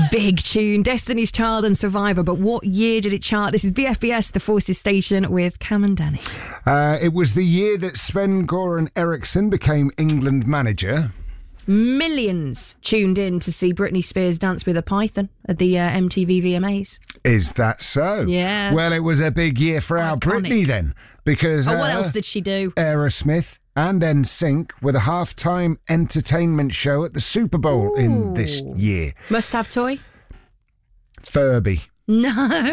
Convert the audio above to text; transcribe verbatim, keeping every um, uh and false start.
Big tune, Destiny's Child and Survivor. But what year did it chart? This is B F B S, the Forces Station, with Cam and Danny. Uh, it was the year that Sven-Goran Eriksson became England manager. Millions tuned in to see Britney Spears dance with a python at the uh, M T V V M As. Is that so? Yeah. Well, it was a big year for our Iconic. Britney then, because Oh, what uh, else did she do? Aerosmith and N Sync with a halftime entertainment show at the Super Bowl in this Ooh. year. Must have toy? Furby. No.